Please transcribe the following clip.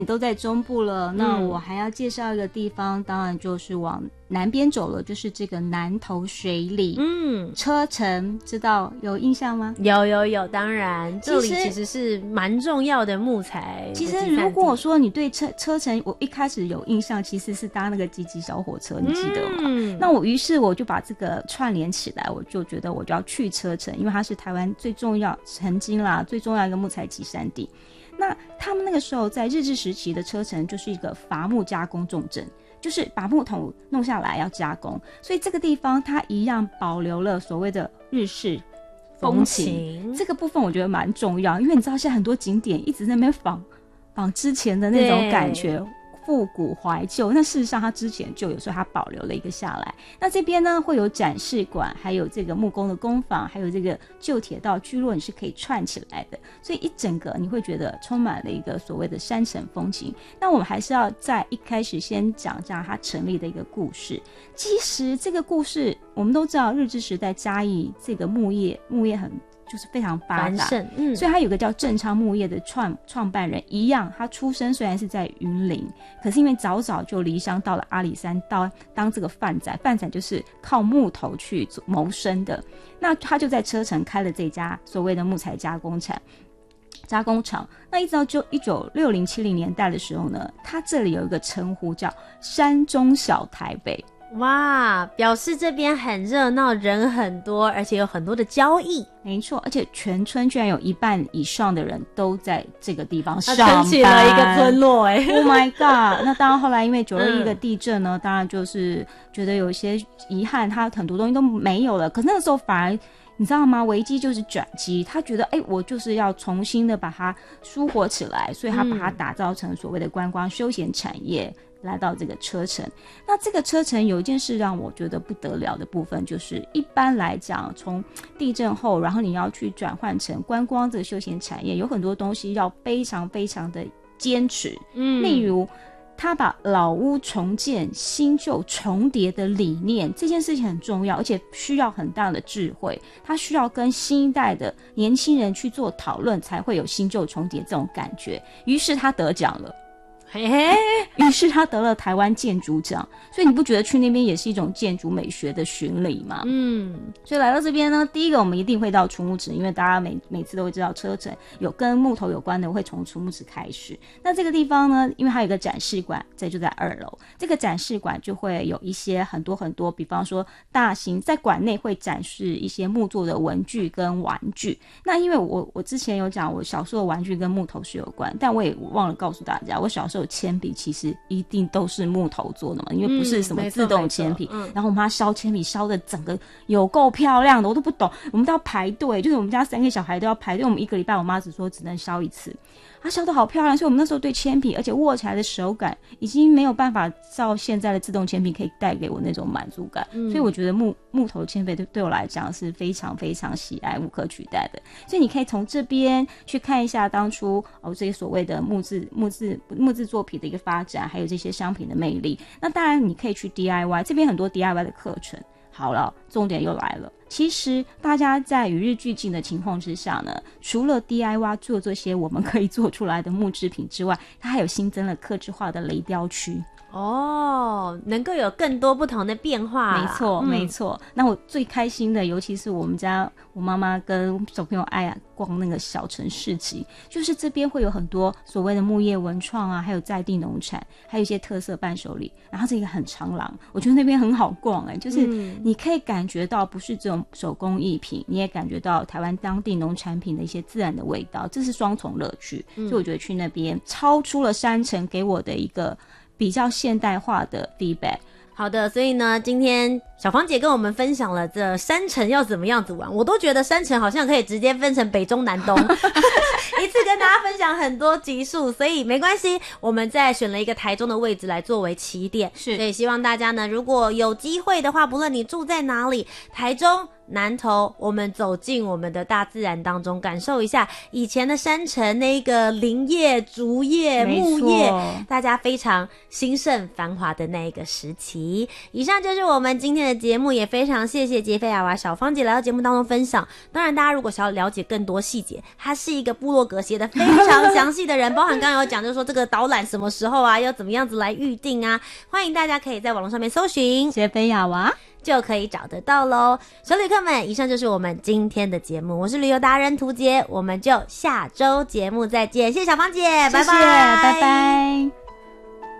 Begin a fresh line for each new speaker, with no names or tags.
你都在中部了，那我还要介绍一个地方，当然就是往南边走了，就是这个南投水里。车城知道有印象吗？
有，当然这里其实是蛮重要的木材。
其实如果说你对车城，我一开始有印象其实是搭那个吉吉小火车，你记得吗？那于是我就把这个串联起来，我就觉得我就要去车城，因为它是台湾最重要曾经啦最重要一个木材集散地。那他们那个时候在日治时期的车城就是一个伐木加工重镇，就是把木头弄下来要加工，所以这个地方它一样保留了所谓的日式风情。这个部分我觉得蛮重要，因为你知道现在很多景点一直在那边仿之前的那种感觉，复古怀旧，那事实上它之前就有，所以它保留了一个下来。那这边呢会有展示馆，还有这个木工的工坊，还有这个旧铁道聚落，你是可以串起来的，所以一整个你会觉得充满了一个所谓的山城风情。那我们还是要在一开始先讲讲它成立的一个故事。其实这个故事我们都知道，日治时代嘉义这个木业很就是非常发达，所以他有个叫正昌木业的创办人一样，他出生虽然是在云林，可是因为早就离乡到了阿里山当这个贩仔就是靠木头去谋生的。那他就在车城开了这家所谓的木材加工厂。那一直到就1960、70年代的时候呢，他这里有一个称呼叫山中小台北。
哇，表示这边很热闹，人很多，而且有很多的交易。
没错，而且全村居然有一半以上的人都在这个地方上班，
撑起了一个村落。
Oh my god！ 那当然后来因为921的地震呢，当然就是觉得有一些遗憾，它很多东西都没有了。可是那个时候反而你知道吗？危机就是转机，他觉得我就是要重新的把它舒活起来，所以他把它打造成所谓的观光休闲产业。来到这个车城，那这个车城有一件事让我觉得不得了的部分，就是一般来讲从地震后，然后你要去转换成观光这个休闲产业，有很多东西要非常非常的坚持。例如他把老屋重建新旧重叠的理念，这件事情很重要，而且需要很大的智慧，他需要跟新一代的年轻人去做讨论，才会有新旧重叠这种感觉。于是他得奖了，于是他得了台湾建筑奖，所以你不觉得去那边也是一种建筑美学的巡礼吗？所以来到这边呢，第一个我们一定会到储木池，因为大家每次都会知道车城有跟木头有关的会从储木池开始。那这个地方呢，因为它有一个展示馆，这就在2楼，这个展示馆就会有一些很多，比方说大型在馆内会展示一些木做的文具跟玩具。那因为我之前有讲我小时候的玩具跟木头是有关，但我也忘了告诉大家，我小时候铅笔其实一定都是木头做的嘛，因为不是什么自动铅笔。然后我妈烧铅笔烧的整个有够漂亮的，我都不懂，我们都要排队，就是我们家3个小孩都要排队，我们1个礼拜我妈只说只能烧1次。它烧得好漂亮，所以我们那时候对铅笔，而且握起来的手感已经没有办法照现在的自动铅笔可以带给我那种满足感。所以我觉得木头铅笔对我来讲是非常非常喜爱，无可取代的。所以你可以从这边去看一下当初这些所谓的木质作品的一个发展，还有这些商品的魅力。那当然你可以去 DIY， 这边很多 DIY 的课程。好了，重点又来了。其实大家在与日俱进的情况之下呢，除了 DIY 做这些我们可以做出来的木制品之外，它还有新增了客制化的雷雕区。
能够有更多不同的变化。
没错。那我最开心的，尤其是我妈妈跟小朋友爱逛那个小城市集，就是这边会有很多所谓的木业文创啊，还有在地农产，还有一些特色伴手礼。然后这个很长廊，我觉得那边很好逛就是你可以感觉到不是这种手工艺品，你也感觉到台湾当地农产品的一些自然的味道，这是双重乐趣。所以我觉得去那边超出了山城给我的一个比较现代化的 feedback。
好的，所以呢今天小芳姐跟我们分享了这山城要怎么样子玩，我都觉得山城好像可以直接分成北中南东一次跟大家分享很多集数，所以没关系，我们再选了一个台中的位置来作为起点。所以希望大家呢，如果有机会的话，不论你住在哪里，台中南投，我们走进我们的大自然当中，感受一下以前的山城那个林业、竹业、木业，大家非常兴盛繁华的那一个时期。以上就是我们今天的节目，也非常谢谢杰菲亚娃小芳姐来到节目当中分享。当然大家如果想要了解更多细节，它是一个不部落格写的非常详细的人，包含刚刚有讲，就是说这个导览什么时候啊，要怎么样子来预定啊，欢迎大家可以在网络上面搜寻
谢菲亚娃
就可以找得到咯。小旅客们，以上就是我们今天的节目，我是旅游达人涂洁，我们就下周节目再见，谢谢小芳姐，拜拜，
拜拜。